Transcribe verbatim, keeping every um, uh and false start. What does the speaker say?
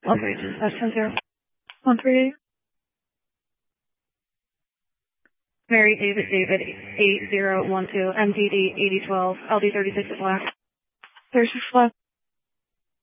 Operations S ten zero one three eight. Mary David David eight zero one two M D D eighty twelve L D thirty six is left. thirty-six left.